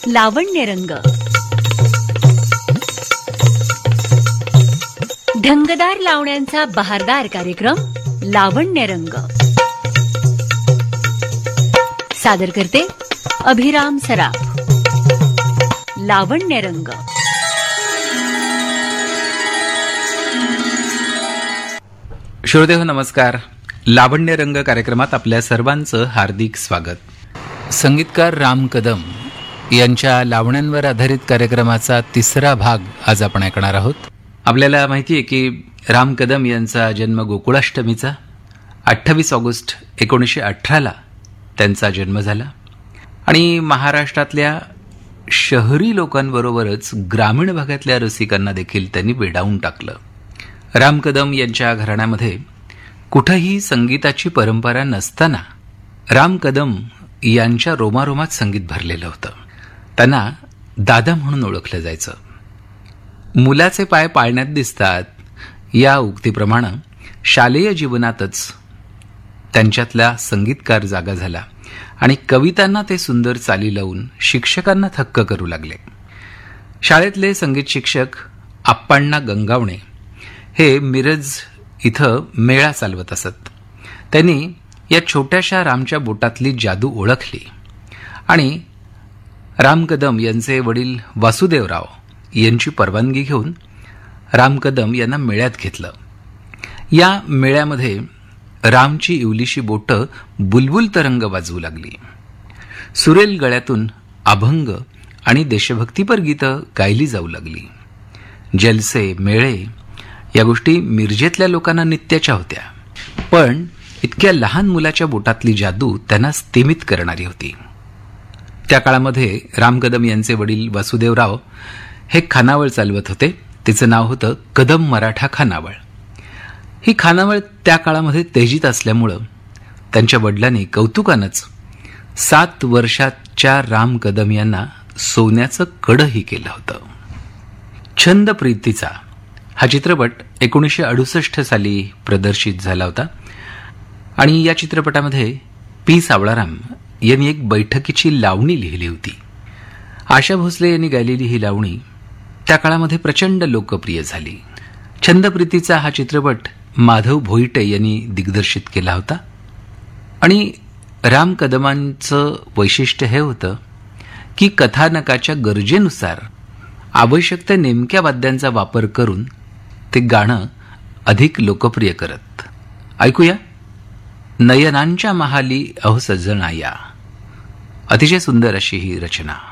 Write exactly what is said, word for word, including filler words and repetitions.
लावण्यरंग. ढंगदार लावण्यांचा बहारदार कार्यक्रम लावण्यरंग. सादर करते अभिराम सराफ. लावण्यरंग. श्रोतेहो नमस्कार. लावण्यरंग कार्यक्रमात आपल्या सर्वांचं हार्दिक स्वागत. संगीतकार राम कदम यांच्या लावण्यांवर आधारित कार्यक्रमाचा तिसरा भाग आज आपण ऐकणार आहोत. आपल्याला माहिती आहे की राम कदम यांचा जन्म गोकुळाष्टमीचा अठ्ठावीस ऑगस्ट एकोणीसशे अठराला त्यांचा जन्म झाला आणि महाराष्ट्रातल्या शहरी लोकांबरोबरच ग्रामीण भागातल्या रसिकांना देखील त्यांनी वेडावून टाकलं. राम कदम यांच्या घराण्यामध्ये कुठंही संगीताची परंपरा नसताना राम कदम यांच्या रोमारोमात संगीत भरलेलं होतं. त्यांना दादा म्हणून ओळखलं जायचं. मुलाचे पाय पाळण्यात दिसतात या उक्तीप्रमाणे शालेय जीवनातच त्यांच्यातला संगीतकार जागा झाला आणि कवितांना ते सुंदर चाली लावून शिक्षकांना थक्क करू लागले. शाळेतले संगीत शिक्षक आप्पांना गंगावणे हे मिरज इथं मेळा चालवत असत. त्यांनी या छोट्याशा रामच्या बोटातली जादू ओळखली आणि राम कदम यांचे वडील वासुदेवराव यांची परवानगी घेऊन राम कदम यांना मेळ्यात घेतलं. या मेळ्यामध्ये रामची इवलीशी बोटं बुलबुल तरंग वाजवू लागली. सुरेल गळ्यातून अभंग आणि देशभक्तीपर गीतं गायली जाऊ लागली. जलसे मेळे या गोष्टी मिरजेतल्या लोकांना नित्याच्या होत्या, पण इतक्या लहान मुलाच्या बोटातली जादू त्यांना स्तिमित करणारी होती. त्या काळामध्ये राम कदम यांचे वडील वासुदेवराव हे खानावळ चालवत होते. तिचं नाव होतं कदम मराठा खानावळ. ही खानावळ त्या काळामध्ये तेजीत असल्यामुळं त्यांच्या वडिलांनी कौतुकानंच सात वर्षाच्या राम कदम यांना सोन्याचं कडही केलं होतं. छंद प्रीतीचा हा चित्रपट एकोणीसशे अडुसष्ट साली प्रदर्शित झाला होता आणि या चित्रपटामध्ये पी सावळाराम यांनी एक बैठकीची लावणी लिहिली होती. आशा भोसले यांनी गायलेली ही लावणी त्या काळामध्ये प्रचंड लोकप्रिय झाली. छंदप्रीतीचा हा चित्रपट माधव भोईटे यांनी दिग्दर्शित केला होता आणि राम कदमांचं वैशिष्ट्य हे होतं की कथानकाच्या गरजेनुसार आवश्यक त्या नेमक्या वाद्यांचा वापर करून ते गाणं अधिक लोकप्रिय करत. ऐकूया नयनांच्या महाली अहो सजणा या. अतिशय सुंदर अशी ही रचना.